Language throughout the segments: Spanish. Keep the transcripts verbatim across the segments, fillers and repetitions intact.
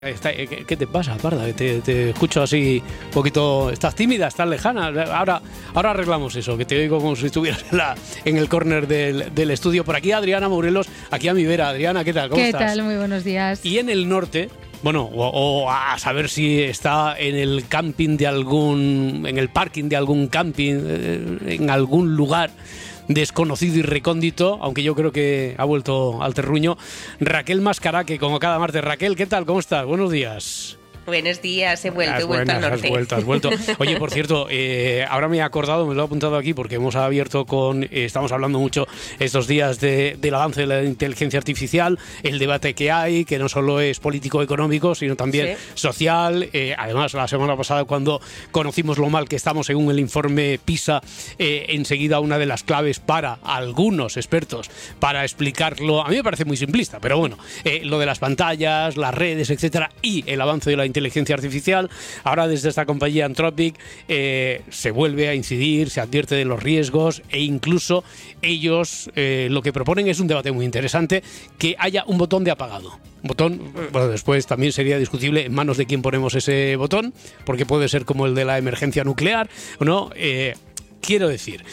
Está, ¿qué, ¿Qué te pasa, Parda? Te, te escucho así un poquito... ¿Estás tímida? ¿Estás lejana? Ahora, ahora arreglamos eso, que te oigo como si estuvieras en, la, en el córner del, del estudio. Por aquí Adriana Morelos, aquí a mi vera. Adriana, ¿qué tal? ¿Cómo ¿Qué estás? ¿Qué tal? Muy buenos días. Y en el norte... Bueno, o, o a saber si está en el camping de algún... en el parking de algún camping, eh, en algún lugar desconocido y recóndito, aunque yo creo que ha vuelto al terruño, Raquel Mascaraque, como cada martes. Raquel, ¿qué tal? ¿Cómo estás? Buenos días. Buenos días, he vuelto, has he vuelto buenas, al norte. Has vuelto, has vuelto. Oye, por cierto, eh, ahora me he acordado, me lo he apuntado aquí porque hemos abierto con, eh, estamos hablando mucho estos días de, del avance de la inteligencia artificial, el debate que hay, que no solo es político-económico, sino también sí. social. Eh, además, la semana pasada, cuando conocimos lo mal que estamos según el informe PISA, eh, enseguida una de las claves para algunos expertos para explicarlo, a mí me parece muy simplista, pero bueno, eh, lo de las pantallas, las redes, etcétera, y el avance de la inteligencia artificial. Ahora desde esta compañía Anthropic eh, se vuelve a incidir, se advierte de los riesgos e incluso ellos eh, lo que proponen es un debate muy interesante, que haya un botón de apagado. Botón, bueno, después también sería discutible en manos de quién ponemos ese botón, porque puede ser como el de la emergencia nuclear, ¿no? Eh, quiero decir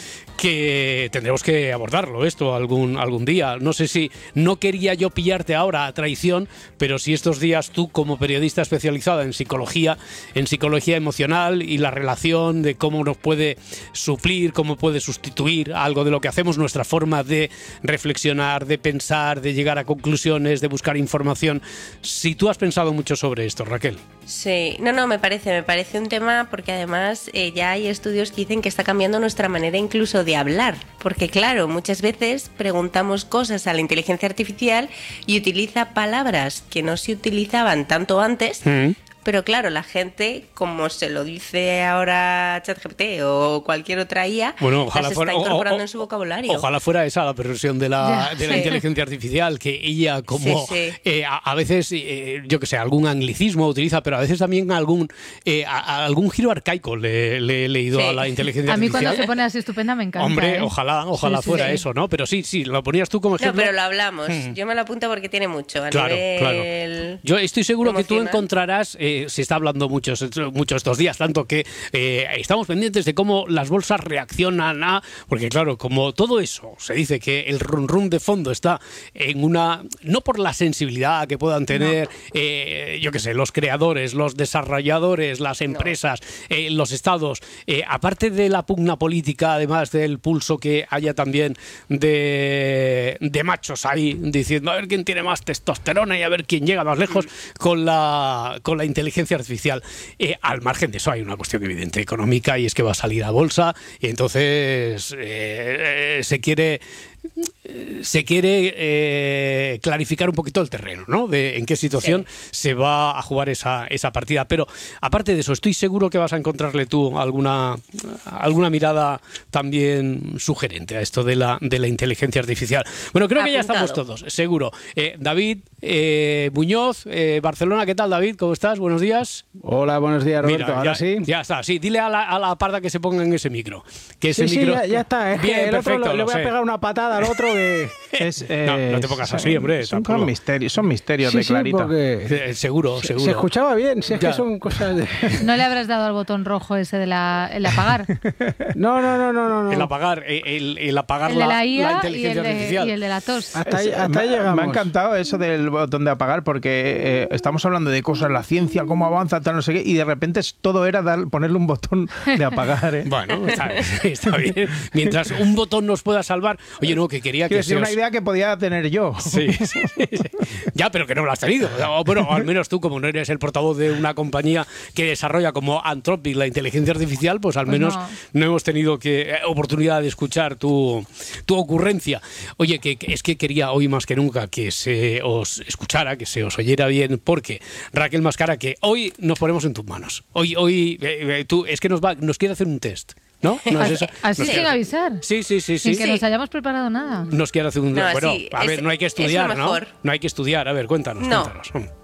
que tendremos que abordarlo esto algún, algún día. No sé si, no quería yo pillarte ahora a traición, pero si estos días tú, como periodista especializada en psicología, en psicología emocional y la relación de cómo nos puede suplir, cómo puede sustituir algo de lo que hacemos, nuestra forma de reflexionar, de pensar, de llegar a conclusiones, de buscar información, si tú has pensado mucho sobre esto, Raquel. Sí, no, no, me parece, me parece un tema porque además eh, ya hay estudios que dicen que está cambiando nuestra manera incluso de de hablar, porque claro, muchas veces preguntamos cosas a la inteligencia artificial y utiliza palabras que no se utilizaban tanto antes, mm. pero claro, la gente, como se lo dice ahora ChatGPT o cualquier otra I A, bueno, ojalá las fuera, está incorporando o, o, en su vocabulario. Ojalá fuera esa la versión de la, de la sí. inteligencia artificial, que ella como sí, sí. Eh, a, a veces, eh, yo que sé, algún anglicismo utiliza, pero a veces también algún eh, a, a algún giro arcaico le, le he leído sí. a la inteligencia artificial. A mí artificial. Cuando se pone así estupenda me encanta. Hombre, ¿eh? ojalá, ojalá sí, fuera sí. eso, ¿no? Pero sí, sí, lo ponías tú como ejemplo. No, pero lo hablamos. Hmm. Yo me lo apunto porque tiene mucho a claro, nivel claro. Yo estoy seguro emocional. Que tú encontrarás, eh, se está hablando muchos, muchos estos días, tanto que eh, estamos pendientes de cómo las bolsas reaccionan a... Porque claro, como todo eso, se dice que el run run de fondo está en una... No por la sensibilidad que puedan tener, no. eh, yo qué sé, los creadores, los desarrolladores, las empresas, no. eh, los estados, eh, aparte de la pugna política, además del pulso que haya también de, de machos ahí, diciendo a ver quién tiene más testosterona y a ver quién llega más lejos mm. con la, con la inteligencia artificial. Eh, al margen de eso hay una cuestión evidente económica, y es que va a salir a bolsa y entonces eh, eh, se quiere se quiere eh, clarificar un poquito el terreno, ¿no? De en qué situación sí. se va a jugar esa, esa partida. Pero aparte de eso, estoy seguro que vas a encontrarle tú alguna, alguna mirada también sugerente a esto de la, de la inteligencia artificial. Bueno, creo que ya estamos todos, seguro. Eh, David eh, Muñoz, eh, Barcelona, ¿qué tal, David? ¿Cómo estás? Buenos días. Hola, buenos días, Roberto. Mira, Ahora ya, sí. Ya está, sí. Dile a la, a la Parda que se ponga en ese micro. Que ese sí, micro... sí, ya, ya está. Es Bien, que el perfecto, otro le voy sé. a pegar una patada al otro que... Es, eh, no, no te pongas así, hombre. Son, son misterios, son misterios sí, de Clarita. Sí, porque... seguro, se, seguro. Se escuchaba bien, si es ya. que son cosas de... ¿No le habrás dado al botón rojo ese de la, el apagar? No, no, no, no, no. El apagar, el, el apagar el la, de la, I A la inteligencia y el de, artificial. Y el de la tos. Hasta ahí, hasta ahí llegamos. Me ha encantado eso del botón de apagar, porque eh, estamos hablando de cosas, la ciencia, cómo avanza, tal, no sé qué, y de repente todo era dar, ponerle un botón de apagar. ¿eh? Bueno, está, está bien. Mientras un botón nos pueda salvar. Oye, no, que quería Quiero que decir, seas... una idea que podía tener yo. Sí, sí, sí. Ya, pero que no lo has tenido. Bueno, al menos tú, como no eres el portavoz de una compañía que desarrolla como Anthropic la inteligencia artificial, pues al pues menos no. no hemos tenido que, eh, oportunidad de escuchar tu, tu ocurrencia. Oye, que, que es que quería hoy más que nunca que se os escuchara, que se os oyera bien, porque Raquel Mascara, que hoy nos ponemos en tus manos. Hoy, hoy eh, tú, es que nos, va, nos quiere hacer un test. ¿No? ¿No es eso? Así nos sin quiere... avisar. Sí, sí, sí. Sin sí. que sí. nos hayamos preparado nada. Nos quiere hacer un... No, bueno, sí, a ver, es, no hay que estudiar, es ¿no? No hay que estudiar. A ver, cuéntanos, no. cuéntanos.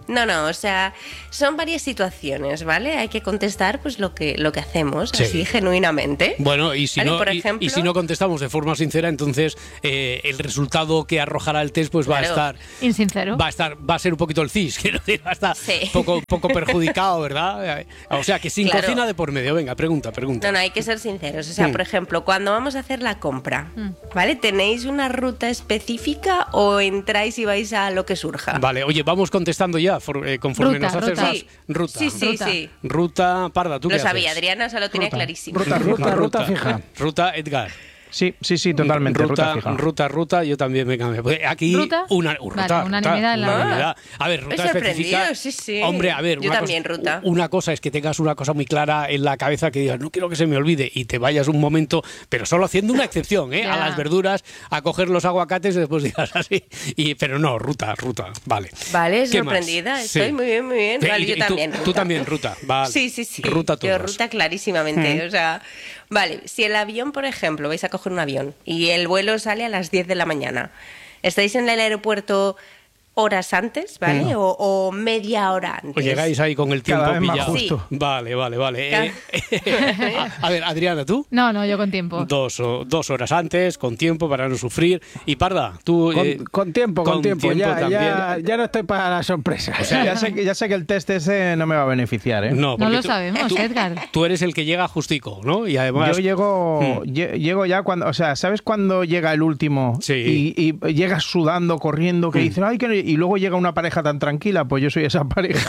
No, no, o sea, son varias situaciones, ¿vale? Hay que contestar pues lo que, lo que hacemos, Sí. así genuinamente. Bueno, y si, ¿Vale? no, Por y- ejemplo- y, si no contestamos de forma sincera, entonces eh, el resultado que arrojará el test pues va Claro. a estar Insincero. va a estar va a ser un poquito el cis, quiero decir, va a estar Sí. poco poco perjudicado, ¿verdad? O sea, que sin Claro. cocina de por medio. Venga, pregunta, pregunta. No, no, hay que ser sinceros. O sea, Mm. por ejemplo, cuando vamos a hacer la compra, ¿vale? ¿Tenéis una ruta específica o entráis y vais a lo que surja? Vale, oye, vamos contestando ya for- eh, conforme Ruta, nos haces ruta. las Sí. ruta. Sí, sí, Ruta. sí. Ruta, Parda, ¿tú Lo qué sabía, haces? Adriana se lo tenía Ruta. clarísimo. Ruta, ruta, ruta fija. Ruta, Edgar. Sí, sí, sí, totalmente. Ruta, Ruta, fija. ruta, ruta, yo también me cambié. Pues aquí ¿Ruta? una Vale, ruta, unanimidad en la ruta, ruta. unanimidad. A ver, ruta Me he sorprendido, específica. sí, sí. Hombre, a ver, Yo una también, cosa, ruta. Una cosa es que tengas una cosa muy clara en la cabeza que digas, no quiero que se me olvide y te vayas un momento, pero solo haciendo una excepción, ¿eh? A Ya. las verduras, a coger los aguacates y después digas así. Y, pero no, ruta, ruta, vale. Vale, ¿Qué más? sorprendida. Sí. Estoy muy bien, muy bien. Sí, Vale, y- yo y tú- también. Tú, ruta. también, ruta, vale. Sí, sí, sí. Ruta Yo todos. ruta clarísimamente. O sea, vale, si el avión, por ejemplo, vais a coger un avión y el vuelo sale a las diez de la mañana, ¿estáis en el aeropuerto horas antes, ¿vale? O, o media hora antes. O llegáis ahí con el tiempo Cada vez más pillado. justo. Vale, vale, vale. Ca- Eh, a, a ver, Adriana, ¿tú? No, no, yo con tiempo. Dos, o- dos horas antes, con tiempo para no sufrir. Y Parda, tú... Con, eh, con tiempo, con, con tiempo. tiempo ya, también. ya, ya no estoy para la sorpresa. O sea, ya sé, que- ya sé que el test ese no me va a beneficiar, ¿eh? no, No porque lo tú- sabemos, tú- Edgar. Tú eres el que llega justico, ¿no? Y además... Yo llego, Hmm. lle- llego ya cuando, o sea, ¿sabes cuando llega el último Sí. y, y llegas sudando, corriendo, que Hmm. dicen, ay, que no-", y luego llega una pareja tan tranquila? Pues yo soy esa pareja.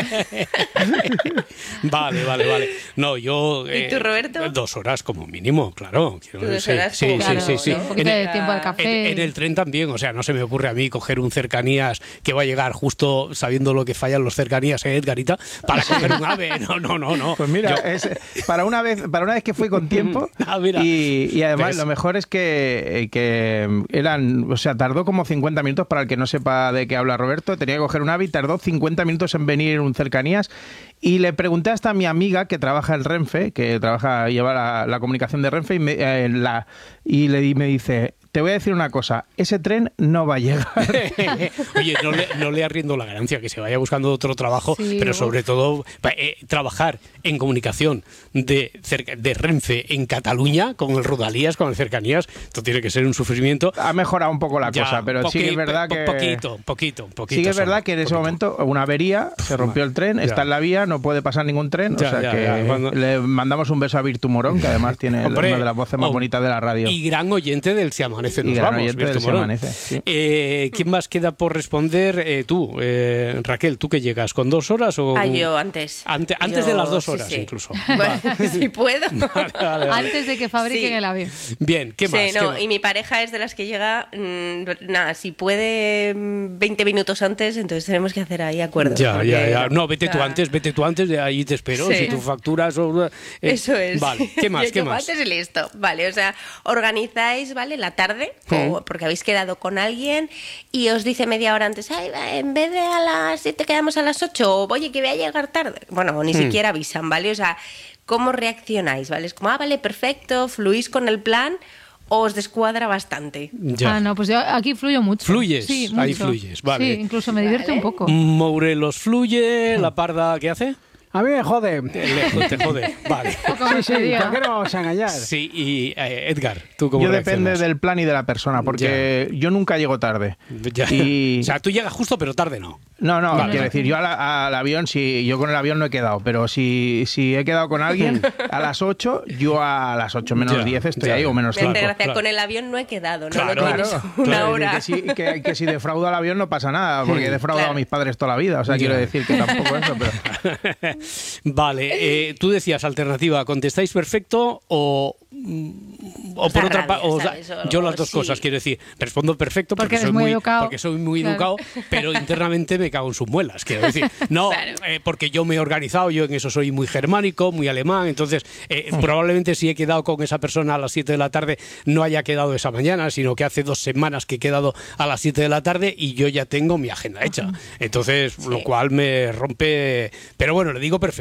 Vale, vale, vale. No, yo... ¿Y tú, Roberto? Dos horas como mínimo, claro. Quiero- Tú dos sí, horas sí, como sí, Claro, sí, sí. ¿no? Un poquito En de el- tiempo al En, café. en el tren también, o sea, no se me ocurre a mí coger un cercanías que va a llegar justo sabiendo lo que fallan los cercanías, ¿eh, Edgarita? Para coger un ave. No, no, no, no. Pues mira, Yo- es, para una vez, para una vez que fui con tiempo, Ah, mira. y, y además ¿Ves? lo mejor es que, eh, que eran, o sea, tardó como cincuenta minutos, para el que no sepa de qué habla Roberto, tenía que coger un ave y tardó cincuenta minutos en venir un cercanías. Y le pregunté hasta a mi amiga que trabaja en Renfe, que trabaja, lleva la, la comunicación de Renfe, y, me, eh, la, y le, di- me dice, te voy a decir una cosa, ese tren no va a llegar. Oye, no le, no le arriendo la ganancia, que se vaya buscando otro trabajo, Sí, pero uf. sobre todo pa- eh, trabajar en comunicación de, cerca- de Renfe en Cataluña, con el Rodalías, con el Cercanías, esto tiene que ser un sufrimiento. Ha mejorado un poco la Ya, cosa, pero sí que es poqui- verdad po- que... Poquito, poquito, poquito. Sí que es solo, verdad que en ese poquito. momento una avería, se rompió el tren, Ya. está en la vía, no puede pasar ningún tren, Ya, o sea ya, que ya, cuando- le mandamos un beso a Virtu Morón, que además tiene Hombre, una de las voces más oh, bonitas de la radio. Y gran oyente del Se Amanece, Y nos gran vamos, oyente Virtu del Se Morón. Amanece, sí. Eh, ¿Quién más queda por responder? Eh, tú, eh, Raquel, ¿tú qué llegas? ¿Con dos horas o...? Ah, yo antes. Ante- antes Yo- de las dos sí, horas, sí. incluso. Bueno, si puedo. Vale, vale, vale. Antes de que fabriquen Sí. el avión. Bien, ¿qué más? Sí, ¿Qué no, más? y mi pareja es de las que llega, mm, nada, si puede mm, veinte minutos antes, entonces tenemos que hacer ahí acuerdos. Ya, porque, ya, ya. No, vete tú o sea, antes, vete tú antes, de ahí te espero. Sí. Si tú facturas o... eh, Eso es. Vale, ¿qué más? Yo ¿Qué llego más? antes y listo. Vale, o sea, organizáis, ¿vale? La tarde, o porque habéis quedado con alguien y os dice media hora antes, ay, va, en vez de a las siete quedamos a las ocho, o oye, que voy a llegar tarde. Bueno, ni siquiera avisan, ¿vale? O sea, ¿cómo reaccionáis? ¿Vale? Es como, ah, vale, perfecto, fluís con el plan o os descuadra bastante. Ya. Ah, no, pues yo aquí fluyo mucho. Fluyes, Sí, ahí mucho. fluyes, vale. Sí, incluso me divierte Vale. un poco. Morelos fluye, la Parda, ¿qué hace? A mí me jode. Te, lejos, te jode. Vale. Poco Sí, me sí, sería. ¿para qué nos vamos a engañar? Sí, y eh, Edgar, ¿tú cómo Yo depende reaccionas? del plan y de la persona, porque yo nunca llego tarde. Ya. Y... O sea, tú llegas justo, pero tarde no. No, no, Vale. quiero decir, yo a la- al avión, si yo con el avión no he quedado, pero si, si he quedado con alguien a las ocho, yo a las ocho menos Ya, diez estoy ya. ahí o menos Me hace cinco. gracia, claro. con el avión no he quedado, ¿no? Claro, no tienes claro, una Claro, hora. Que si, que, que si defraudo al avión no pasa nada, porque he defraudado Claro. a mis padres toda la vida. O sea, Ya. quiero decir que tampoco eso, pero... Vale, eh, tú decías alternativa, ¿contestáis perfecto o, o Os por da otra rabia, parte? ¿sabes? O- Yo las dos sí. cosas, quiero decir, respondo perfecto Porque porque, eres soy muy muy, educado. porque soy muy Claro. educado, pero internamente me cago en sus muelas, quiero decir. No, Claro. eh, porque yo me he organizado, yo en eso soy muy germánico, muy alemán, entonces eh, probablemente si he quedado con esa persona a las siete de la tarde no haya quedado esa mañana, sino que hace dos semanas que he quedado a las siete de la tarde y yo ya tengo mi agenda hecha. Entonces, lo cual me rompe... Pero bueno, le digo perfecto.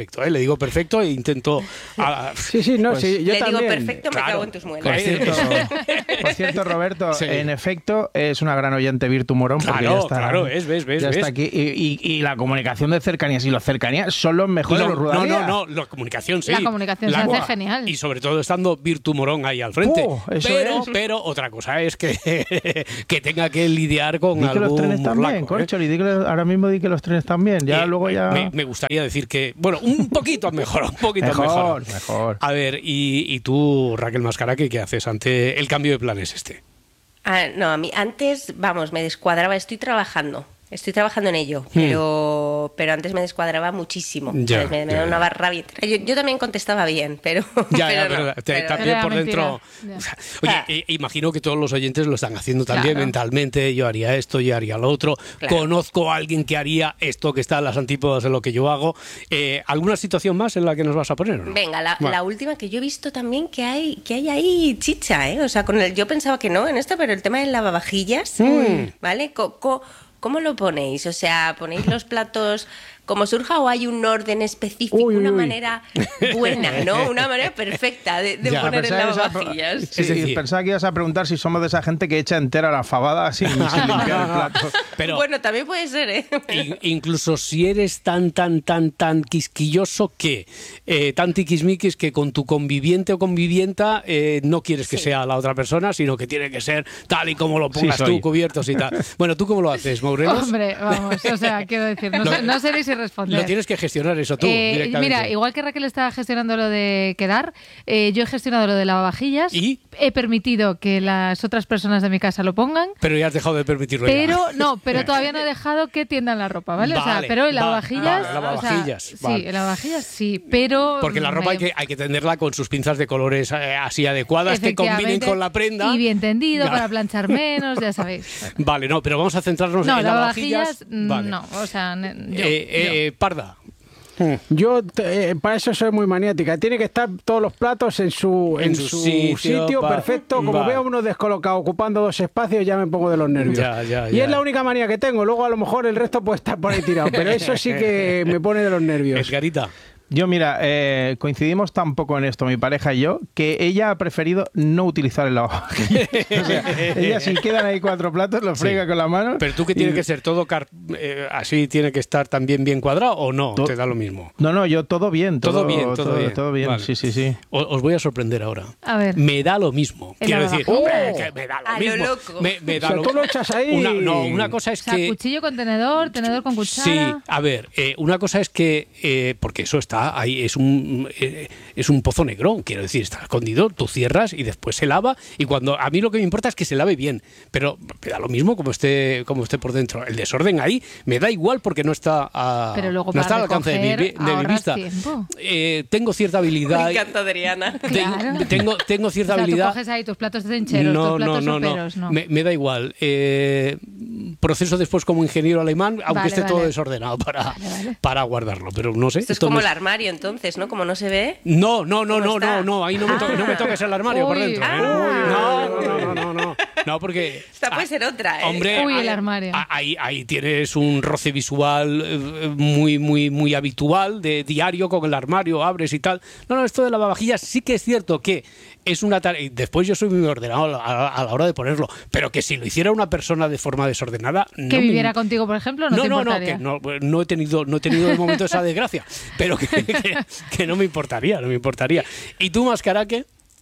perfecto, ¿eh? Le digo perfecto e intento... a- Sí, sí, no, Pues, sí, yo Le también. digo perfecto, me Claro. cago en tus Por muelas. cierto, por cierto, Roberto, Sí. en efecto, es una gran oyente Virtu Morón. Porque Claro, ya está, claro, ves, ves, ves, ya ves. está aquí. Y, y- y la comunicación de cercanías y los cercanías son los mejores de No, los no, Rudalía. no, no, la comunicación sí. La comunicación se hace genial. Y sobre todo estando Virtu Morón ahí al frente. Oh, eso pero, es. pero otra cosa es que, que tenga que lidiar con Di que algún los trenes también, morlaco, ¿eh? Corcholi, di que los- ahora mismo di que los trenes también. Ya Eh, luego ya. Me, me gustaría decir que, bueno, un poquito mejor, un poquito Mejor, mejor. mejor. A ver, y, y tú, Raquel Mascaraque, ¿qué haces ante el cambio de planes este? Ah, no, a mí antes, vamos, me descuadraba, estoy trabajando. Estoy trabajando en ello, Hmm. pero, pero antes me descuadraba muchísimo. Ya, ¿sabes? Me, me ya, daba ya. una barra bien. Yo, yo también contestaba bien, pero. Ya, pero ya, pero, no, te- pero- también Era por dentro. mentira. O sea, Oye, Ah. eh, imagino que todos los oyentes lo están haciendo también Claro. mentalmente. Yo haría esto, yo haría lo otro. Claro. Conozco a alguien que haría esto que está a las antípodas de lo que yo hago. Eh, ¿Alguna situación más en la que nos vas a poner? ¿o no? Venga, la, Bueno. la última que yo he visto también que hay que hay ahí chicha, ¿eh? O sea, con el, yo pensaba que no en esto, pero el tema del lavavajillas, Mm. ¿vale? Co- co- ¿Cómo lo ponéis? O sea, ¿ponéis los platos como surja o hay un orden específico, Uy, uy, una uy. manera buena, ¿no? Una manera perfecta de, de Ya, poner el Pensaba que ibas a- lavavajillas? Sí, Es decir- pensaba que ibas a preguntar si somos de esa gente que echa entera la fabada sin, sin limpiar el plato. Pero Bueno, también puede ser, ¿eh? in- incluso si eres tan, tan, tan, tan quisquilloso que, eh, tan tiquismiquis que con tu conviviente o convivienta eh, no quieres que Sí. sea la otra persona, sino que tiene que ser tal y como lo pongas Sí, soy. tú, cubiertos y tal. Bueno, ¿tú cómo lo haces, Morelos? Hombre, vamos, o sea, quiero decir, no, Lo- sé- no seréis sin responder. Lo tienes que gestionar eso tú, Eh, directamente. mira, igual que Raquel está gestionando lo de quedar, eh, yo he gestionado lo de lavavajillas. ¿Y? He permitido que las otras personas de mi casa lo pongan. Pero ya has dejado de permitirlo ya. Pero no, pero todavía no he dejado que tiendan la ropa, ¿vale? o sea, Vale, pero el vale, lavavajillas, vale, o sea, lavavajillas, sí, vale. el lavavajillas sí, pero Porque la ropa me- hay que, hay que tenderla con sus pinzas de colores eh, así adecuadas que combinen efectivamente, con la prenda. y bien tendido Ya. para planchar menos, ya sabéis. Vale, no, pero vamos a centrarnos No, en lavavajillas, lavavajillas. Vale. no, o sea, ne- yo, Eh, eh, yo. Parda. Yo te- eh, para eso soy muy maniática. Tiene que estar todos los platos en su, En en su su sitio, sitio, pa- perfecto. Como vale. veo a uno descolocado ocupando dos espacios, ya me pongo de los nervios. Ya, ya, y ya. es la única manía que tengo. Luego a lo mejor el resto puede estar por ahí tirado. Pero eso sí que me pone de los nervios. Edgarita. Yo, mira, eh, coincidimos tan poco en esto, mi pareja y yo, que ella ha preferido no utilizar el lavavajillas. O sea, ella si quedan ahí cuatro platos, los frega Sí. con la mano. Pero tú que tiene y- que ser todo car- eh, así, tiene que estar también bien cuadrado o no, To- te da lo mismo. No, no, yo todo bien. Todo Todo, bien, todo bien. Todo bien, Vale. sí, sí, sí. O- Os voy a sorprender ahora. A ver. Me da lo mismo. El Quiero decir, lavavajillas. hombre, que me da lo A lo mismo. loco. Me, me O da sea, lo- tú lo echas ahí. Una, no, una cosa O es sea, que cuchillo con tenedor, tenedor con cuchara. sí, a ver, eh, una cosa es que, eh, porque eso está ahí, es un eh, es un pozo negro, quiero decir, está escondido, tú cierras y después se lava, y cuando a mí lo que me importa es que se lave bien, pero me da lo mismo como esté, como esté por dentro. El desorden ahí me da igual porque no está, a, Pero luego no para está al alcance de mi, recoger, vi- de mi ahorras vista. tiempo. Eh, tengo cierta habilidad. Me encanta, Adriana. Ten- Claro. tengo, tengo cierta O sea, tú habilidad. coges ahí tus platos de trincheros, tus platos soperos, no. Me, me da igual. Eh, proceso después como ingeniero alemán, aunque Vale, esté todo vale. desordenado para, Vale, vale. para guardarlo. Pero no sé. Esto es esto como me- el armario, entonces, ¿no? Como no se ve. No, no, no, ¿Cómo no, está? no, no, ahí no me, toques, no me Ah. toques el armario por Uy, dentro. ¿eh? ah. No, no, no, no, no, no. No, porque. Esta puede ser otra, ¿eh? Hombre, Uy, el ahí- armario. Ahí, ahí tienes un roce visual eh, muy, muy, muy habitual, de diario con el armario, abres y tal. No, no, esto de lavavajillas sí que es cierto que es una tarea. Y después yo soy muy ordenado a la, a la hora de ponerlo, pero que si lo hiciera una persona de forma desordenada. No Que me- viviera contigo, por ejemplo, no, no, te no, no, importaría. que no, no he tenido, no he tenido de momento esa desgracia, pero que, que- que no me importaría, no me importaría. ¿Y tú, Mascaraque?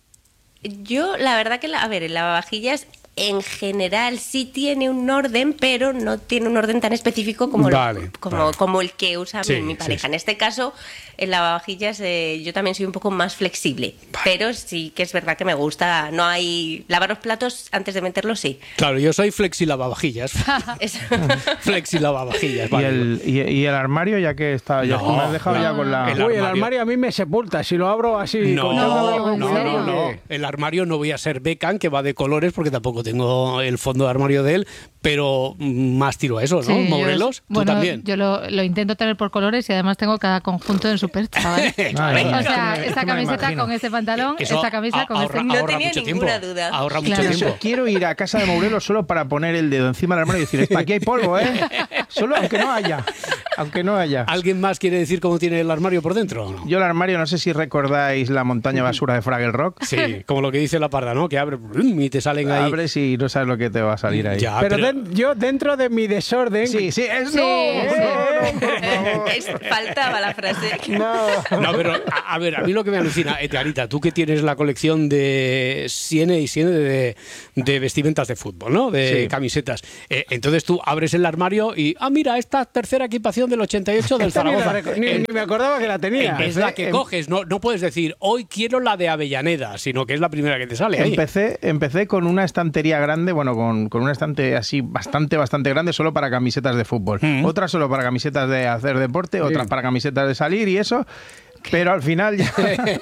Yo, la verdad que, la- a ver, el lavavajillas en general sí tiene un orden, pero no tiene un orden tan específico como, lo- Vale, como, vale. como el que usa Sí, mi, mi sí, pareja. sí. En este caso, el lavavajillas eh, yo también soy un poco más flexible, pero sí que es verdad que me gusta. No hay lavar los platos antes de meterlos, sí. Claro, yo soy flexi lavavajillas. Es- flexi lavavajillas, Y vale. el, y, y el armario, ya que está, ya No, me has dejado no, ya con la. el Uy, el armario. armario a mí me sepulta. Si lo abro así, No, con no, todo no, con no, cuidado, no, que- El armario no voy a ser Beckham, que va de colores, porque tampoco tengo el fondo de armario de él, pero más tiro a eso, ¿no? Sí, Morelos, yo, tú bueno, también. Yo lo, lo intento tener por colores y además tengo cada conjunto en su percha, ¿vale? Ay, O es sea, que me- esta es que me camiseta imagino. con este pantalón, Eso esta camisa con ahorra, este... No ahorra tenía mucho ninguna tiempo. duda. Ahorra Claro. mucho Eso, tiempo. quiero ir a casa de Morelos solo para poner el dedo encima del armario y decir, "Epa, aquí hay polvo, ¿eh? Solo aunque no haya. Aunque no haya. ¿Alguien más quiere decir cómo tiene el armario por dentro o no? Yo el armario, no sé si recordáis la montaña basura de Fraggle Rock. Sí, como lo que dice la parda, ¿no? Que abre brum, y te salen ahí. Abres y no sabes lo que te va a salir ahí. Ya, Pero, pero- den- yo dentro de mi desorden... Sí, sí, es Sí, no, sí. no, no, por favor. Es- faltaba la frase. No. No, pero a, a ver, a mí lo que me alucina, Edgarita, tú que tienes la colección de Siene y Siene de, de vestimentas de fútbol, ¿no? De Sí. camisetas. Eh, entonces tú abres el armario y, ah, mira, esta tercera equipación del ochenta y ocho del Esta ni, la Zaragoza. reco- ni- Eh, ni me acordaba que la tenía. es la que em- coges, no, no puedes decir, hoy quiero la de Avellaneda, sino que es la primera que te sale ahí. Empecé, empecé con una estantería grande, bueno, con, con una estante así bastante, bastante grande solo para camisetas de fútbol. Mm. Otra solo para camisetas de hacer deporte, otras para camisetas de salir y eso. Pero al final ya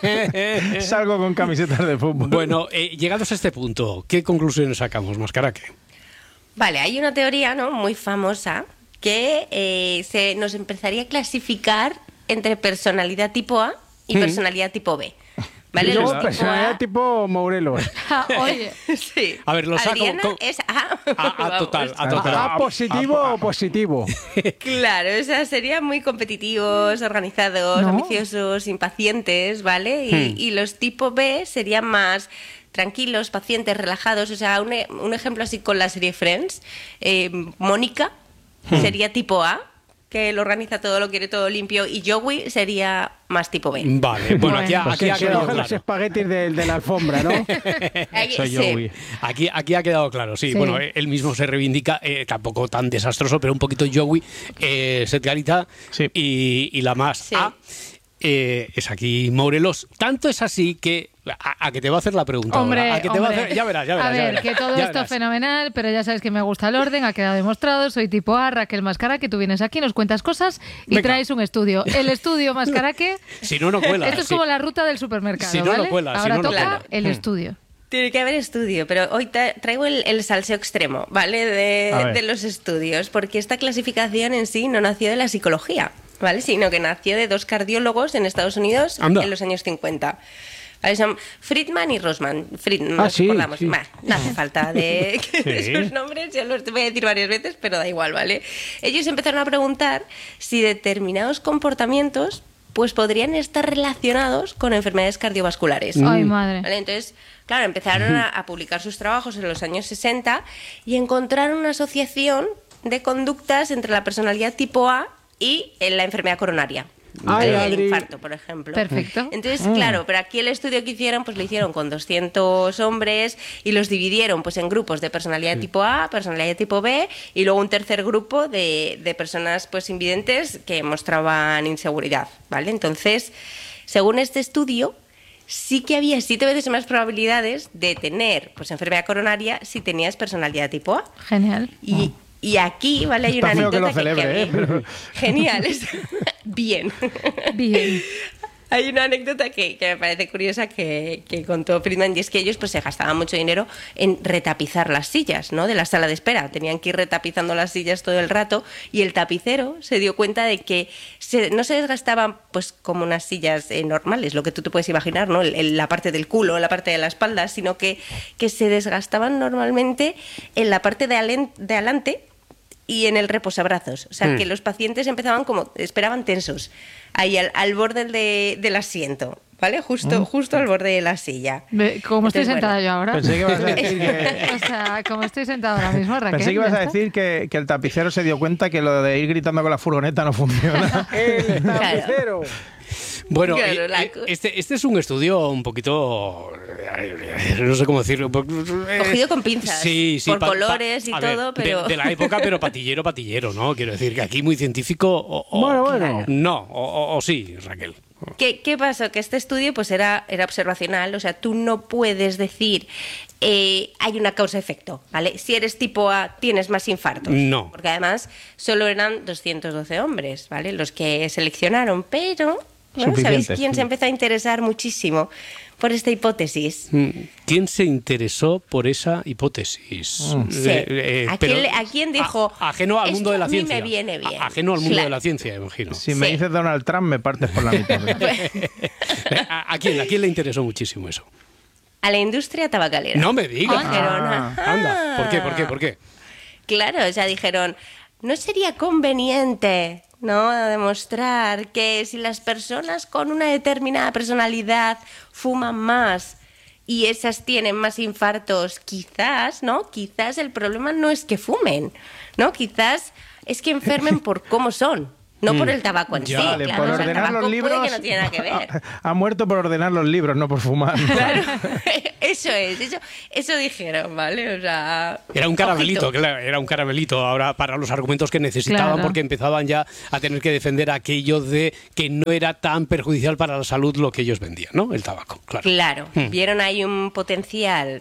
salgo con camisetas de fútbol. Bueno, eh, llegados a este punto, ¿qué conclusiones sacamos, Mascaraque? Vale, hay una teoría, ¿no?, muy famosa que eh, se nos empezaría a clasificar entre personalidad tipo A y Mm. personalidad tipo B. ¿Vale? Y Los luego tipo personalidad A- tipo Morelos. Ah, oye, Sí. A ver, lo saco Adriana con- es A. A- a Vamos. total, a ¿A, total. a positivo o positivo? Claro, o sea, serían muy competitivos, organizados, No. ambiciosos, impacientes, ¿vale? Y, Hmm. y los tipo B serían más tranquilos, pacientes, relajados. O sea, un, e- un ejemplo así con la serie Friends, eh, Mónica Hmm. sería tipo A, que lo organiza todo, lo quiere todo limpio, y Joey sería más tipo B. Vale, bueno, aquí, ha- Bueno. aquí Pues ha sí, quedado coge los claro. espaguetis de, de la alfombra, ¿no? Ahí- Soy sí. Joey. Aquí, aquí ha quedado claro, sí. Sí. Bueno, eh, él mismo se reivindica, eh, tampoco tan desastroso, pero un poquito Joey, eh, Edgarita Sí. y, y la más Sí. A eh, es aquí Morelos. Tanto es así que a, a que te va a hacer la pregunta. hombre, ahora, a que te va a hombre. hacer, ya verás, ya verás. A ya ver, verás, que todo ya esto verás. fenomenal, pero ya sabes que me gusta el orden, ha quedado demostrado. Soy tipo A, Raquel Mascaraque, tú vienes aquí, nos cuentas cosas y Venga. traes un estudio. El estudio Mascaraque, Si no, no cuela. esto es sí. como la ruta del supermercado, Si no, no ¿vale? cuela, si Ahora no, no toca cuela. el Hmm. estudio. Tiene que haber estudio, pero hoy tra- traigo el, el salseo extremo, ¿vale? A De, ver. de los estudios, porque esta clasificación en sí no nació de la psicología, ¿vale? Sino que nació de dos cardiólogos en Estados Unidos Anda. en los años cincuenta. ¿Vale? Son Friedman y Rosman. Friedman, Ah, nos sí, acordamos. sí. Bah, no hace falta de que Sí. sus nombres, ya los voy a decir varias veces, pero da igual, ¿vale? Ellos empezaron a preguntar si determinados comportamientos pues podrían estar relacionados con enfermedades cardiovasculares. Ay, madre. ¿Vale? Entonces, claro, empezaron a, a publicar sus trabajos en los años sesenta y encontraron una asociación de conductas entre la personalidad tipo A y eh, la enfermedad coronaria. Ay, ¿Vale? El Adri. infarto, por ejemplo. Perfecto. Entonces, claro, pero aquí el estudio que hicieron, pues lo hicieron con doscientos hombres y los dividieron pues en grupos de personalidad tipo A, personalidad tipo B y luego un tercer grupo de, de personas pues invidentes que mostraban inseguridad, ¿vale? Entonces, según este estudio, sí que había siete veces más probabilidades de tener pues enfermedad coronaria si tenías personalidad tipo A. Genial. Y, y aquí, ¿vale? Hay Está una feo que lo anécdota que, que a celebre, mí- ¿eh? Pero- Genial. es- Bien. Bien. Hay una anécdota que, que me parece curiosa que, que contó Friedman, y es que ellos pues se gastaban mucho dinero en retapizar las sillas, ¿no?, de la sala de espera. Tenían que ir retapizando las sillas todo el rato y el tapicero se dio cuenta de que se- no se desgastaban pues como unas sillas eh, normales, lo que tú te puedes imaginar, ¿no?, El- el- la parte del culo, la parte de la espalda, sino que, que se desgastaban normalmente en la parte de, alen- de adelante y en el reposabrazos. O sea, Mm. que los pacientes empezaban como, esperaban tensos, ahí al, al borde del, del asiento, ¿vale? Justo, justo al borde de la silla. Ve, Como estoy Entonces, sentada bueno. yo ahora. Pensé que ibas a decir que... O sea, como estoy sentada ahora mismo, Raquel. Pensé que ibas ya a está. decir que, que el tapicero se dio cuenta que lo de ir gritando con la furgoneta no funciona. El tapicero. Bueno, Claro, eh, la eh, co- este, este es un estudio un poquito, eh, no sé cómo decirlo. eh, Cogido con pinzas, Sí, sí, por pa- pa- colores y a ver, todo, de- pero- De, la época, pero patillero, patillero, ¿no? Quiero decir que aquí muy científico o... o- Bueno, bueno. No, o, o- o sí, Raquel. ¿Qué, ¿Qué pasó? Que este estudio pues era, era observacional, o sea, tú no puedes decir eh, hay una causa-efecto, ¿vale? Si eres tipo A, tienes más infartos. No. Porque además solo eran doscientos doce hombres, ¿vale? Los que seleccionaron, pero ¿no? ¿Sabéis quién se empezó a interesar muchísimo por esta hipótesis? ¿Quién se interesó por esa hipótesis? Mm. Sí. Eh, eh, ¿A, quién, ¿A quién dijo? A, ajeno al mundo de la ciencia. A mí me viene bien. A, ajeno al mundo claro. de la ciencia, imagino. Si sí. me dices Donald Trump, me partes por la mitad. ¿A, a, quién, ¿A quién le interesó muchísimo eso? A la industria tabacalera. No me digas. Dijeron, ah, anda, ¿por qué, por qué, por qué? Claro, o sea, dijeron, ¿no sería conveniente, ¿no?, demostrar que si las personas con una determinada personalidad fuman más y esas tienen más infartos, quizás, ¿no? Quizás el problema no es que fumen, ¿no? Quizás es que enfermen por cómo son. No por el tabaco en ya, sí, vale, claro, por o sea, ordenar los libros, que no tiene nada que ver. Ha, ha muerto por ordenar los libros, no por fumar. Claro, eso es, eso, eso dijeron, ¿vale? O sea, era un caramelito, claro, era un caramelito ahora para los argumentos que necesitaban, claro. porque empezaban ya a tener que defender aquello de que no era tan perjudicial para la salud lo que ellos vendían, ¿no? El tabaco, claro. Claro, hmm. vieron ahí un potencial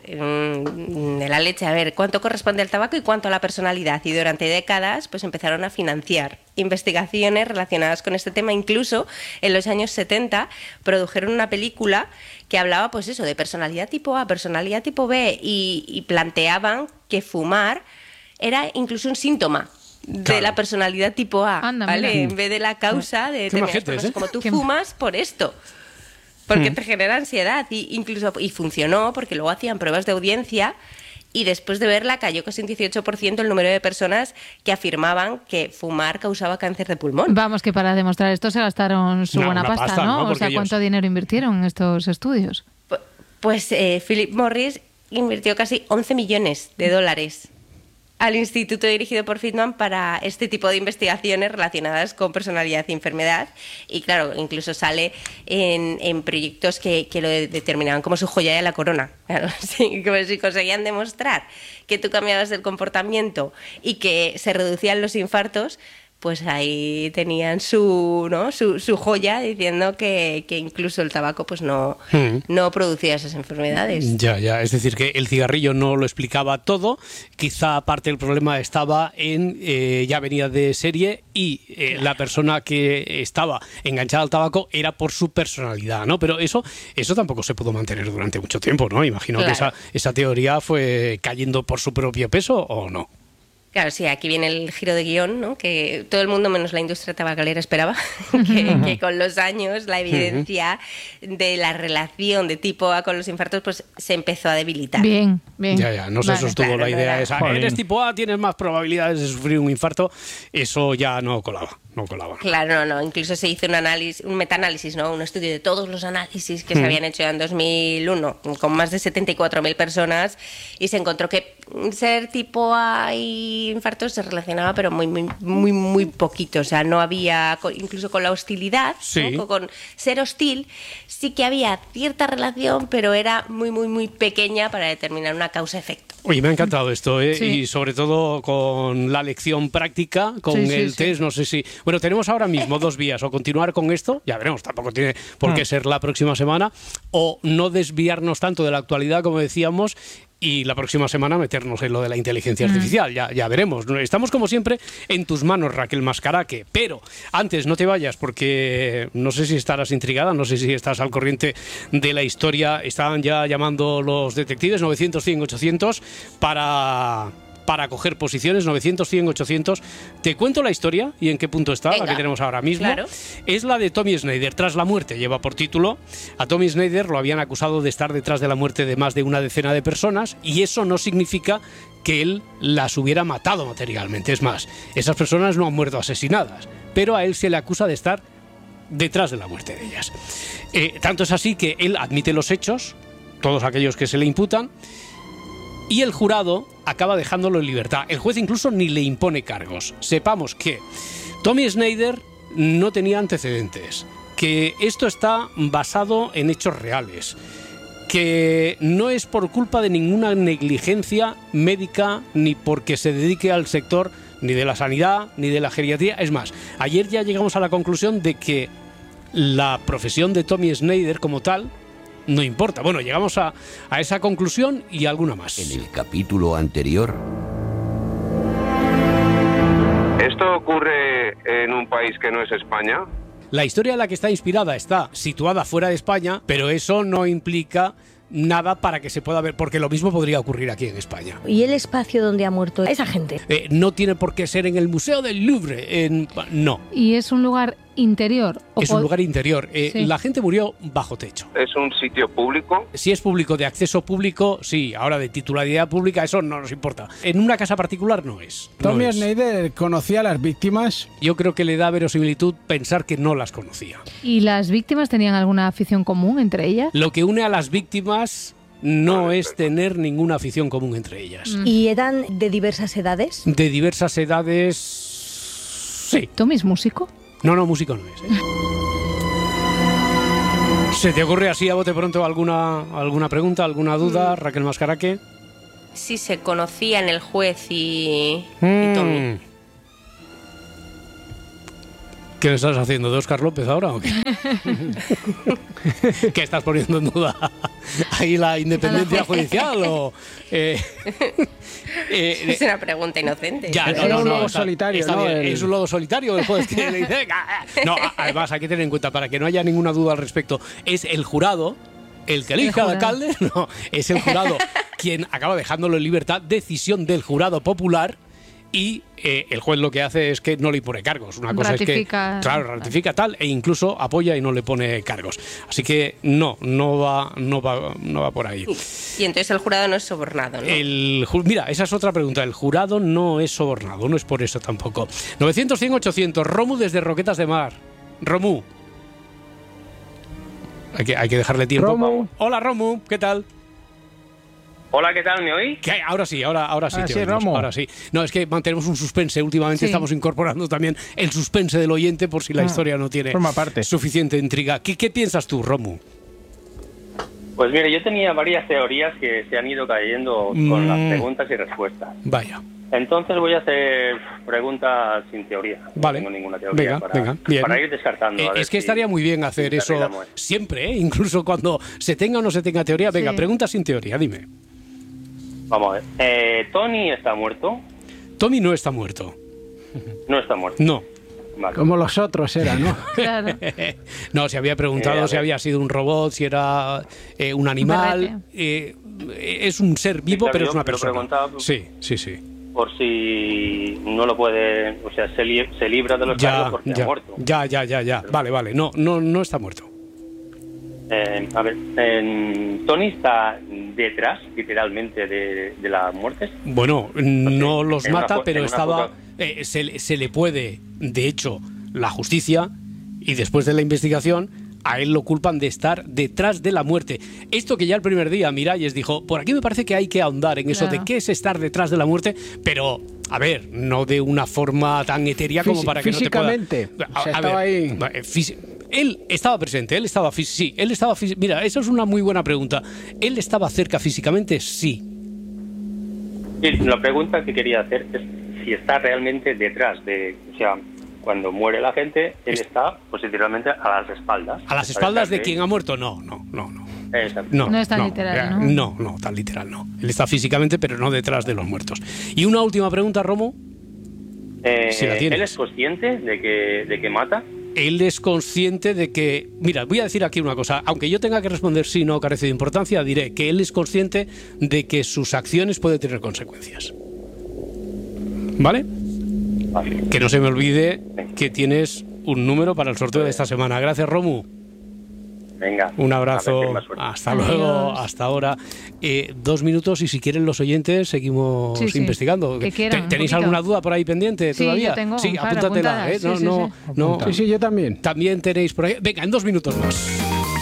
um, de la leche, a ver, cuánto corresponde al tabaco y cuánto a la personalidad, y durante décadas pues empezaron a financiar investigaciones relacionadas con este tema. Incluso en los años setenta produjeron una película que hablaba pues eso, de personalidad tipo A, personalidad tipo B, y, y planteaban que fumar era incluso un síntoma de claro. la personalidad tipo A, Anda, ¿vale? En vez de la causa de tener cosas ¿eh? como tú ¿Qué? fumas por esto. Porque hmm. te genera ansiedad, y incluso y funcionó porque luego hacían pruebas de audiencia. Y después de verla cayó casi un dieciocho por ciento el número de personas que afirmaban que fumar causaba cáncer de pulmón. Vamos, que para demostrar esto se gastaron su no, buena pasta, pasta, ¿no? ¿no? O sea, ¿cuánto ellos... dinero invirtieron en estos estudios? Pues eh, Philip Morris invirtió casi once millones de dólares al instituto dirigido por Friedman para este tipo de investigaciones relacionadas con personalidad y enfermedad. Y claro, incluso sale en, en proyectos que, que lo determinaban como su joya de la corona. Claro, sí, como si conseguían demostrar que tú cambiabas el comportamiento y que se reducían los infartos, pues ahí tenían su, ¿no? su, su joya, diciendo que, que incluso el tabaco pues no, mm. no producía esas enfermedades. Ya, ya, es decir, que el cigarrillo no lo explicaba todo, quizá parte del problema estaba en, eh, ya venía de serie, y eh, claro. la persona que estaba enganchada al tabaco era por su personalidad, ¿no? Pero eso, eso tampoco se pudo mantener durante mucho tiempo, ¿no? Imagino claro. que esa, esa teoría fue cayendo por su propio peso, ¿o no? Claro, sí, aquí viene el giro de guión, ¿no? Que todo el mundo, menos la industria tabacalera, esperaba que, que con los años la evidencia de la relación de tipo A con los infartos pues se empezó a debilitar. Bien, bien. Ya, ya, no se vale, sostuvo claro, la idea no esa. Joder. Eres tipo A, tienes más probabilidades de sufrir un infarto. Eso ya no colaba. No colaba. Claro, no, no. Incluso se hizo un análisis, un metaanálisis, ¿no? Un estudio de todos los análisis que mm. se habían hecho en dos mil uno con más de setenta y cuatro mil personas, y se encontró que ser tipo A y infartos se relacionaba, pero muy, muy, muy, muy poquito. O sea, no había, incluso con la hostilidad, sí. ¿no? con ser hostil, sí que había cierta relación, pero era muy, muy, muy pequeña para determinar una causa-efecto. Oye, me ha encantado esto, ¿eh? Sí. Y sobre todo con la lección práctica, con sí, sí, el test, sí. no sé si... Bueno, tenemos ahora mismo dos vías, o continuar con esto, ya veremos, tampoco tiene por qué ser la próxima semana, o no desviarnos tanto de la actualidad, como decíamos, y la próxima semana meternos en lo de la inteligencia artificial. Mm. Ya, ya veremos. Estamos, como siempre, en tus manos, Raquel Mascaraque. Pero antes, no te vayas, porque no sé si estarás intrigada, no sé si estás al corriente de la historia. Están ya llamando los detectives novecientos, cien, ochocientos para... para coger posiciones, novecientos, cien, ochocientos. Te cuento la historia y en qué punto está. Venga, la que tenemos ahora mismo. Claro. Es la de Tommy Snyder, tras la muerte. Lleva por título: a Tommy Snyder lo habían acusado de estar detrás de la muerte de más de una decena de personas, y eso no significa que él las hubiera matado materialmente. Es más, esas personas no han muerto asesinadas, pero a él se le acusa de estar detrás de la muerte de ellas. Eh, tanto es así que él admite los hechos, todos aquellos que se le imputan, y el jurado acaba dejándolo en libertad. El juez incluso ni le impone cargos. Sepamos que Tommy Snyder no tenía antecedentes, que esto está basado en hechos reales, que no es por culpa de ninguna negligencia médica, ni porque se dedique al sector ni de la sanidad ni de la geriatría. Es más, ayer ya llegamos a la conclusión de que la profesión de Tommy Snyder como tal no importa. Bueno, llegamos a, a esa conclusión y alguna más. En el capítulo anterior... ¿Esto ocurre en un país que no es España? La historia en la que está inspirada está situada fuera de España, pero eso no implica nada para que se pueda ver, porque lo mismo podría ocurrir aquí en España. ¿Y el espacio donde ha muerto esa gente? Eh, no tiene por qué ser en el Museo del Louvre, en... no. ¿Y es un lugar interior? ¿O es un lugar interior. Eh, sí. La gente murió bajo techo. ¿Es un sitio público? Si es público, de acceso público, sí. Ahora, de titularidad pública, eso no nos importa. En una casa particular no es. No Tommy es. Schneider conocía a las víctimas. Yo creo que le da verosimilitud pensar que no las conocía. ¿Y las víctimas tenían alguna afición común entre ellas? Lo que une a las víctimas no es tener ninguna afición común entre ellas. Mm. ¿Y eran de diversas edades? De diversas edades... sí. ¿Tommy es músico? No, no, músico no es. ¿eh? ¿Se te ocurre así a bote pronto alguna, alguna pregunta, alguna duda, Raquel Mascaraque? Sí, se conocían el juez y, Mm. y Tommy. ¿Qué le estás haciendo? ¿De Óscar López ahora o qué? ¿Qué estás poniendo en duda? ¿Ahí la independencia judicial o...? Eh, eh, Es una pregunta inocente. Ya, no, Era no, un no, lobo está- solitario, está ¿no? bien. El- Es un lobo solitario el juez que le dice... "Venga". No, a- además hay que tener en cuenta, para que no haya ninguna duda al respecto, es el jurado el que elige al jurado. alcalde, no, es el jurado quien acaba dejándolo en libertad, decisión del jurado popular. Y eh, el juez lo que hace es que no le impone cargos. Una cosa Ratifica. es que, claro, ratifica tal e incluso apoya y no le pone cargos. Así que no, no va, no va, no va por ahí. Y entonces el jurado no es sobornado, ¿no? El, ju- mira, esa es otra pregunta. El jurado no es sobornado, no es por eso tampoco. novecientos, cien, ochocientos. Romu desde Roquetas de Mar. Romu. Hay que, hay que dejarle tiempo. Romu. Hola, Romu, ¿qué tal? Hola, ¿qué tal? ¿Me oís? ¿Qué hay? Ahora sí, ahora, ahora sí Ah, te sí, oímos, Romu. ahora sí. No, es que mantenemos un suspense. Últimamente Sí. estamos incorporando también el suspense del oyente por si la Ah, historia no tiene forma parte. suficiente intriga. ¿Qué, qué piensas tú, Romu? Pues mire, yo tenía varias teorías que se han ido cayendo con Mm. las preguntas y respuestas. Vaya. Entonces voy a hacer preguntas sin teoría. Vale. No tengo ninguna teoría Venga, para, venga, bien. para ir descartando. Eh, a ver es que si- estaría muy bien hacer si eso acertamos. siempre, ¿eh? Incluso cuando se tenga o no se tenga teoría. Venga, Sí. pregunta sin teoría, dime. Vamos a ver. Eh, ¿Tony está muerto? Tommy no está muerto. No está muerto. No. Vale. Como los otros eran, ¿no? Claro. No, se había preguntado Eh, a si ver. había sido un robot, si era eh, un animal. Eh, es un ser vivo, claro, pero yo es una lo persona. preguntaba- Sí, sí, sí. Por si no lo puede... O sea, se, li- se libra de los Ya, cargos porque ya, ha muerto. ya, ya, ya, ya. Vale, vale. No, no, no está muerto. Eh, a ver, eh, ¿Tony está detrás, literalmente, de, de las muertes? Bueno, no los en una mata, fo- pero en una estaba. foto. eh, se, le- se le puede, de hecho, la justicia y después de la investigación, a él lo culpan de estar detrás de la muerte. Esto que ya el primer día Miralles dijo, por aquí me parece que hay que ahondar en eso Claro. de qué es estar detrás de la muerte, pero, a ver, no de una forma tan etérea como Fisi- para que no te pueda... físicamente, A- o sea, a estaba ver, ahí. va, eh, fisi- Él estaba presente, él estaba fí- sí, él estaba fí- Mira, eso es una muy buena pregunta. ¿Él estaba cerca físicamente? Sí. Sí, la pregunta que quería hacer es si está realmente detrás de... O sea, cuando muere la gente, él Es- está, pues literalmente, a las espaldas. ¿A las Está espaldas de detrás quien ha muerto? No, no, no, no. Exacto. No, No es tan no, literal, eh, ¿no? No, no, tan literal no. Él está físicamente, pero no detrás de los muertos. Y una última pregunta, Romo. Eh, Si la tienes. ¿Él es consciente de que, de que mata? Él es consciente de que... Mira, voy a decir aquí una cosa. Aunque yo tenga que responder sí, no carece de importancia, diré que él es consciente de que sus acciones pueden tener consecuencias. ¿Vale? Vale. Que no se me olvide que tienes un número para el sorteo de esta semana. Gracias, Romu. Venga. Un a ver abrazo. si hay más suerte. Hasta Adiós. luego. Hasta ahora. Eh, dos minutos y si quieren los oyentes seguimos Sí, sí. investigando. Que quieran, ¿Te- un ¿Tenéis poquito. alguna duda por ahí pendiente Sí, todavía? yo tengo, sí, claro, apúntatela. apuntadas. ¿eh? No, Sí, sí, no, sí. no. Sí, sí, yo también. También tenéis por ahí. Venga, en dos minutos más.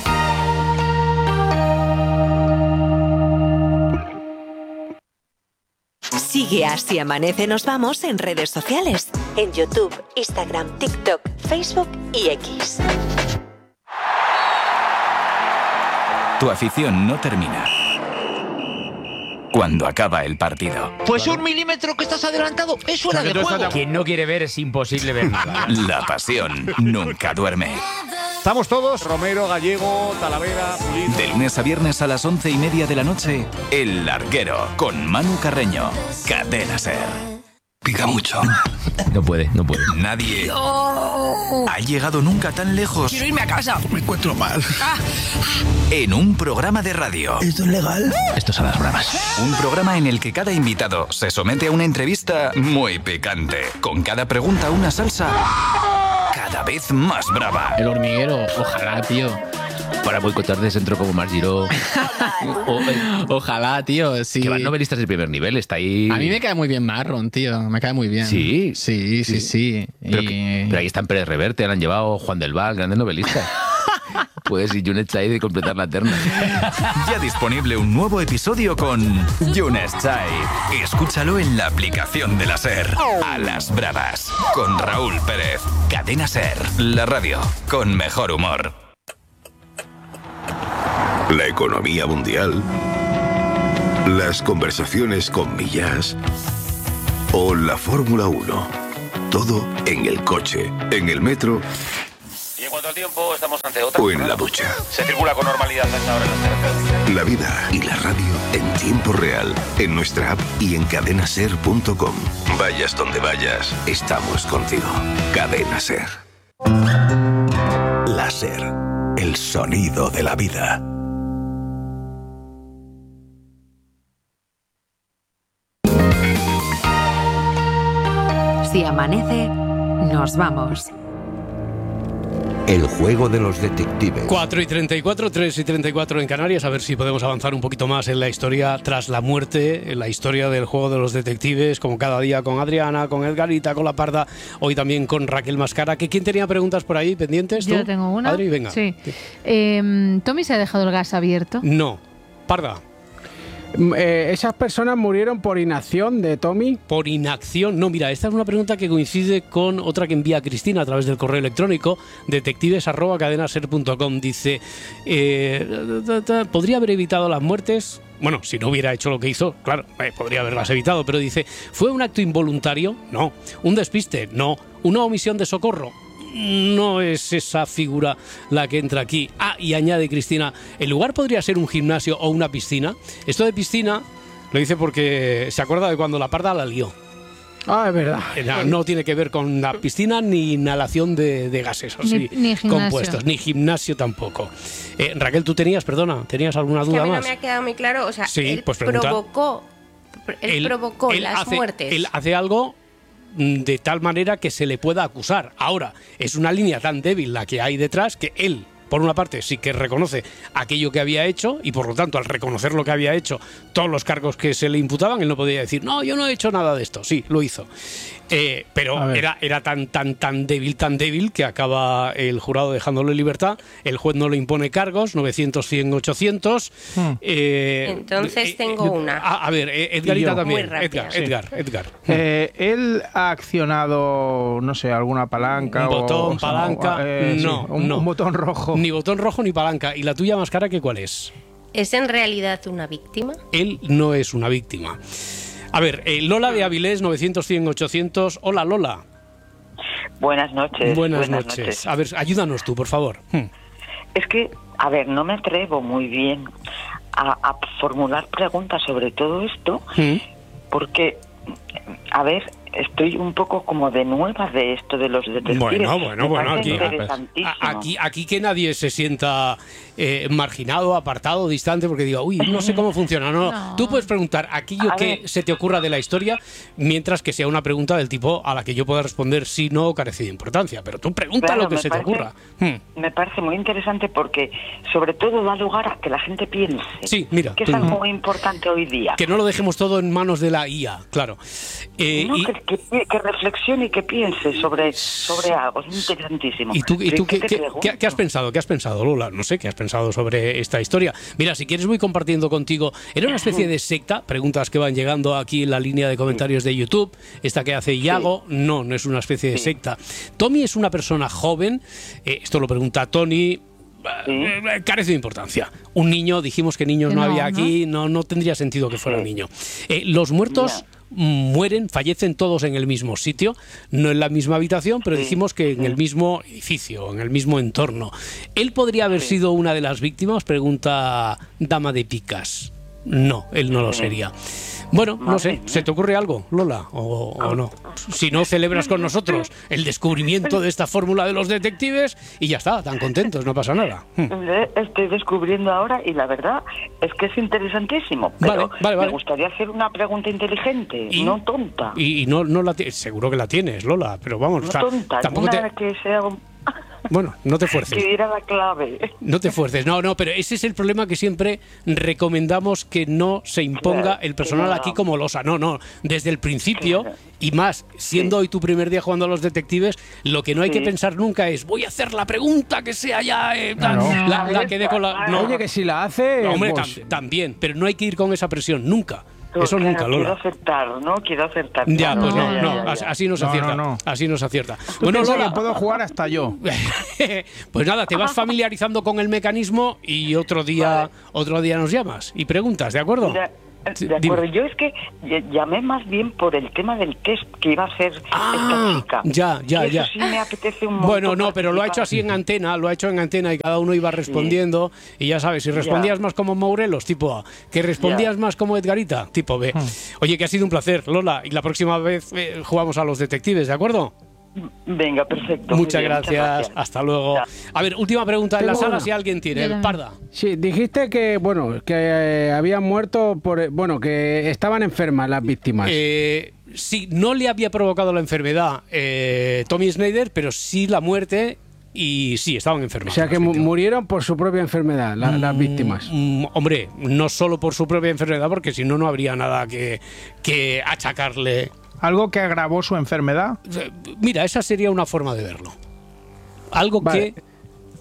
Sigue Así Amanece Nos Vamos en redes sociales. En YouTube, Instagram, TikTok, Facebook y X. Tu afición no termina cuando acaba el partido. Pues un milímetro que estás adelantado es fuera de juego. Quien no quiere ver es imposible ver nada. La pasión nunca duerme. Estamos todos, Romero, Gallego, Talavera, Pulido. De lunes a viernes a las once y media de la noche, El Larguero, con Manu Carreño. Cadena Ser. Pica mucho. No puede, no puede. Nadie No. ha llegado nunca tan lejos. Quiero irme a casa. Me encuentro mal. En un programa de radio. ¿Esto es legal? Esto es a las bravas. Un programa en el que cada invitado se somete a una entrevista muy picante. Con cada pregunta una salsa cada vez más brava. El hormiguero, ojalá, tío. Para boicotar de centro como Mar Giró. o, ojalá, tío, sí. Que van novelistas de primer nivel, está ahí. A mí me cae muy bien Marron, tío. Me cae muy bien. Sí. Sí, sí, sí. sí. Pero, y... que, pero ahí están Pérez Reverte, han llevado Juan del Val, grandes novelistas. Pues y Yunes Chai de completar la terna. Ya disponible un nuevo episodio con Yunes Chai. Escúchalo en la aplicación de la SER. A las bravas. Con Raúl Pérez. Cadena SER. La radio con mejor humor. La economía mundial, las conversaciones con Millás o la Fórmula uno. Todo en el coche, en el metro y en cuanto al tiempo estamos ante otra. O en la ducha. Se circula con normalidad a esta hora en las carreteras. La vida y la radio en tiempo real, en nuestra app y en cadena ser punto com. Vayas donde vayas, estamos contigo. Cadena SER. La SER, el sonido de la vida. Si amanece, nos vamos. El juego de los detectives. cuatro y treinta y cuatro, tres y treinta y cuatro en Canarias. A ver si podemos avanzar un poquito más en la historia tras la muerte, en la historia del juego de los detectives, como cada día con Adriana, con Edgarita, con La Parda, hoy también con Raquel Mascara. ¿Que ¿Quién tenía preguntas por ahí pendientes? ¿Tú? Yo tengo una. Adri, venga. Sí. Eh, ¿Tommy se ha dejado el gas abierto? No. Parda. Eh, ¿Esas personas murieron por inacción de Tommy? Por inacción. No, mira, esta es una pregunta que coincide con otra que envía Cristina a través del correo electrónico detectives arroba cadenaser punto com. Dice, eh, ¿podría haber evitado las muertes? Bueno, si no hubiera hecho lo que hizo, claro, eh, podría haberlas evitado, pero dice, ¿fue un acto involuntario? No. ¿Un despiste? No. ¿Una omisión de socorro? No es esa figura la que entra aquí. Ah, y añade Cristina, ¿el lugar podría ser un gimnasio o una piscina? Esto de piscina lo dice porque se acuerda de cuando La Parda la lió. Ah, es verdad. No, no tiene que ver con la piscina ni inhalación de, de gases así, ni, ni compuestos, ni gimnasio tampoco. Eh, Raquel, tú tenías, perdona, ¿tenías alguna es que duda a mí más? no me ha quedado muy claro, o sea, Sí, él pues pregunta. provocó, él, él provocó él las hace, muertes. Él hace algo de tal manera que se le pueda acusar. Ahora, es una línea tan débil la que hay detrás que él, por una parte, sí que reconoce aquello que había hecho y por lo tanto, al reconocer lo que había hecho, todos los cargos que se le imputaban, él no podía decir, no, yo no he hecho nada de esto. Sí, lo hizo. Eh, pero era, era tan, tan, tan débil, tan débil que acaba el jurado dejándolo en libertad. El juez no le impone cargos, novecientos, cien, ochocientos. Hmm. Eh, Entonces eh, tengo eh, una. A, a ver, Edgarita también. Muy rápida. Edgar, Edgar, sí. Edgar. Eh, ¿Él ha accionado, no sé, alguna palanca? Un botón, o, palanca. O, eh, no, sí, un, no. un botón rojo. Ni botón rojo ni palanca. ¿Y la tuya, Mascara, qué cuál es? ¿Es en realidad una víctima? Él no es una víctima. A ver, eh, Lola de Avilés, novecientos, cien, ochocientos. Hola, Lola. Buenas noches. Buenas, buenas noches. noches. A ver, ayúdanos tú, por favor. Hmm. Es que, a ver, no me atrevo muy bien a, a formular preguntas sobre todo esto, hmm. porque, a ver, estoy un poco como de nueva de esto de los detectives. Bueno, bueno, me bueno, aquí, interesantísimo. aquí, aquí que nadie se sienta eh, marginado, apartado, distante, porque diga, uy, no sé cómo funciona. No, no. Tú puedes preguntar aquello a que ver. se te ocurra de la historia, mientras que sea una pregunta del tipo a la que yo pueda responder sí, no o carece de importancia. Pero tú pregunta claro, lo que se parece, te ocurra. Hmm. Me parece muy interesante porque, sobre todo, da lugar a que la gente piense. Sí, mira. Que es algo muy importante hoy día. Que no lo dejemos todo en manos de la I A, claro. Eh, no, y, que, que, que reflexione y que piense sobre, sobre algo. Es interesantísimo. ¿Y tú, y tú ¿qué, ¿qué, qué, qué, ¿qué has pensado? ¿Qué has pensado, Lola? No sé, ¿qué has pensado sobre esta historia? Mira, si quieres voy compartiendo contigo. ¿Era una especie de secta? Preguntas que van llegando aquí en la línea de comentarios de YouTube. Esta que hace Iago. Sí. No, no es una especie de sí. secta. Tommy es una persona joven. Eh, esto lo pregunta Tony. Sí. Carece de importancia. Un niño, dijimos que niños no, no había aquí, no, no tendría sentido que fuera un niño. Eh, los muertos yeah. mueren, fallecen todos en el mismo sitio, no en la misma habitación, pero sí. dijimos que en el mismo edificio, en el mismo entorno. ¿Él podría haber sí. sido una de las víctimas? Pregunta Dama de Picas. No, él no lo sería. Bueno, no sé, ¿se te ocurre algo, Lola, o, o no? Si no, celebras con nosotros el descubrimiento de esta fórmula de los detectives y ya está, tan contentos, no pasa nada. Estoy descubriendo ahora y la verdad es que es interesantísimo. Pero vale, vale, vale. me gustaría hacer una pregunta inteligente, y, no tonta. Y, y no, no la tienes, seguro que la tienes, Lola, pero vamos, No o sea, tonta, tampoco una te... que sea un... Bueno, no te fuerces. Que diera la clave. No te fuerces, no, no, pero ese es el problema que siempre recomendamos, que no se imponga Claro, el personal claro. aquí como losa. No, no, desde el principio, Claro. y más, siendo hoy tu primer día jugando a los detectives, lo que no hay Sí. que pensar nunca es voy a hacer la pregunta que sea ya, eh, Claro. la, la, la que dé con la... No, Oye, que si la hace... no, hombre, pues, tam- también, pero no hay que ir con esa presión, nunca. Pero, Eso claro, nunca, Quiero Lola. acertar, ¿no? Quiero acertar. Ya, Claro, pues no, ya, ya, no, ya, ya. as- así no se No, acierta. no, no. Así no se acierta. Tú Bueno, piensas Lola, que puedo jugar hasta yo. pues nada, te vas familiarizando con el mecanismo y otro día, Vale. otro día nos llamas y preguntas, ¿de acuerdo? De, Sí, de acuerdo, dime. yo es que ll- llamé más bien por el tema del test que iba a hacer Ah, esta chica. ya, ya, Que ya. Eso sí me apetece un montón. Bueno, no, pero lo ha hecho participar. así en antena, lo ha hecho en antena y cada uno iba respondiendo y ya sabes, si respondías más como Morelos, tipo A, que respondías más como Edgarita, tipo B. Oye, que ha sido un placer, Lola, y la próxima vez eh, jugamos a los detectives, ¿de acuerdo? Venga, perfecto. Muchas muy bien, gracias. gracias. Hasta luego. A ver, última pregunta en la Tengo sala, una. si alguien tiene. Yo Parda. Sí, dijiste que, bueno, que eh, habían muerto por... Bueno, que estaban enfermas las víctimas. Eh, sí, no le había provocado la enfermedad eh, Tommy Snyder, pero sí la muerte y sí, estaban O enfermas. sea, que mu- murieron por su propia enfermedad, la- las víctimas. Mm, hombre, no solo por su propia enfermedad, porque si no, no habría nada que, que achacarle. ¿Algo que agravó su enfermedad? Mira, esa sería una forma de verlo. Algo Vale. que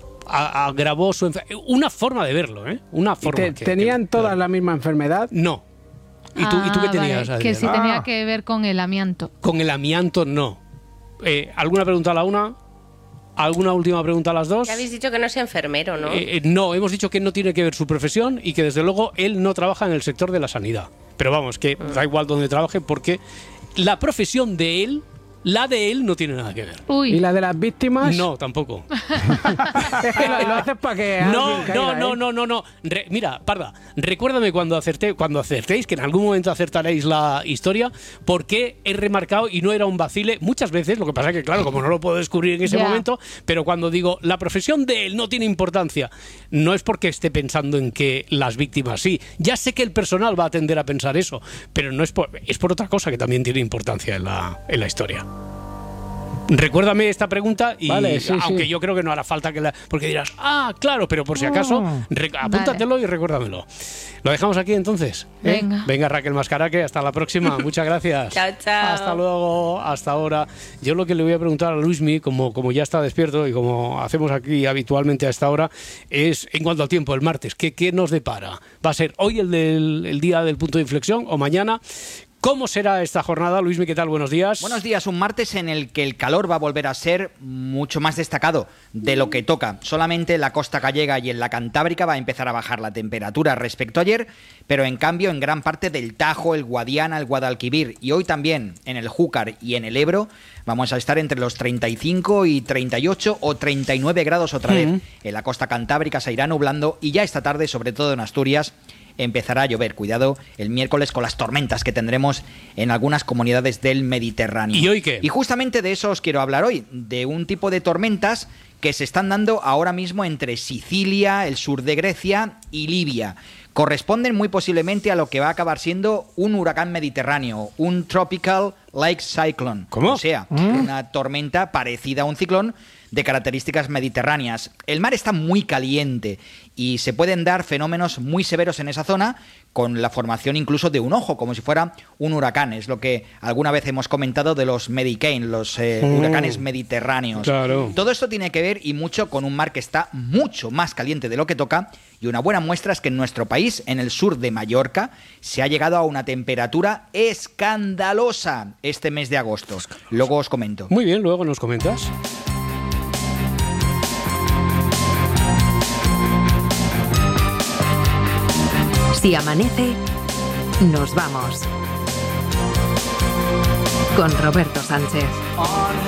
a- agravó su enfermedad. Una forma de verlo, ¿eh? Una ¿Y forma. te- que- ¿Tenían que- todas la misma enfermedad? No. ¿Y tú, ¿y tú qué Ah, tenías, vale, que Adrián? sí Ah. tenía que ver con el amianto. Con el amianto, no. Eh, ¿Alguna pregunta a la una? ¿Alguna última pregunta a las dos? Ya habéis dicho que no es enfermero, ¿no? Eh, eh, no, hemos dicho que no tiene que ver su profesión y que desde luego él no trabaja en el sector de la sanidad. Pero vamos, que da igual donde trabaje porque la profesión de él, la de él no tiene nada que ver. Uy. ¿Y la de las víctimas? No, tampoco. Es que lo, lo haces para que No, alguien caiga, no, no, ¿eh? no, no, no. Re- mira, Parda, recuérdame cuando acerté, cuando acertéis, que en algún momento acertaréis la historia, porque he remarcado y no era un vacile muchas veces, lo que pasa que claro, como no lo puedo descubrir en ese Ya. momento, pero cuando digo la profesión de él no tiene importancia, no es porque esté pensando en que las víctimas sí. Ya sé que el personal va a tender a pensar eso, pero no es por, es por otra cosa que también tiene importancia en la, en la historia. Recuérdame esta pregunta y Vale, sí, aunque sí. yo creo que no hará falta que la... Porque dirás, ah, claro, pero por si acaso, re- apúntatelo y recuérdamelo. ¿Lo dejamos aquí entonces? ¿Eh? Venga. Venga, Raquel Mascaraque, hasta la próxima. Muchas gracias. Chao, chao. Hasta luego, hasta ahora. Yo lo que le voy a preguntar a Luismi, como, como ya está despierto y como hacemos aquí habitualmente a esta hora, es en cuanto al tiempo, el martes, ¿qué, qué nos depara? ¿Va a ser hoy el, del, el día del punto de inflexión o mañana? ¿Cómo será esta jornada? Luismi, ¿qué tal? Buenos días. Buenos días, un martes en el que el calor va a volver a ser mucho más destacado de lo que toca. Solamente en la costa gallega y en la Cantábrica va a empezar a bajar la temperatura respecto a ayer, pero en cambio en gran parte del Tajo, el Guadiana, el Guadalquivir y hoy también en el Júcar y en el Ebro vamos a estar entre los treinta y cinco y treinta y ocho o treinta y nueve grados otra vez. En la costa Cantábrica se irá nublando y ya esta tarde, sobre todo en Asturias, empezará a llover. Cuidado el miércoles con las tormentas que tendremos en algunas comunidades del Mediterráneo. ¿Y hoy qué? Y justamente de eso os quiero hablar hoy, de un tipo de tormentas que se están dando ahora mismo entre Sicilia, el sur de Grecia y Libia. Corresponden muy posiblemente a lo que va a acabar siendo un huracán mediterráneo, un tropical like cyclone. ¿Cómo? O sea, una tormenta parecida a un ciclón de características mediterráneas. El mar está muy caliente y se pueden dar fenómenos muy severos en esa zona con la formación incluso de un ojo, como si fuera un huracán. Es lo que alguna vez hemos comentado de los Medicane, los eh, Mm. huracanes mediterráneos. Claro. Todo esto tiene que ver y mucho con un mar que está mucho más caliente de lo que toca, y una buena muestra es que en nuestro país, en el sur de Mallorca, se ha llegado a una temperatura escandalosa este mes de agosto. Luego os comento. Muy bien, luego nos comentas. Si amanece, nos vamos. Con Roberto Sánchez.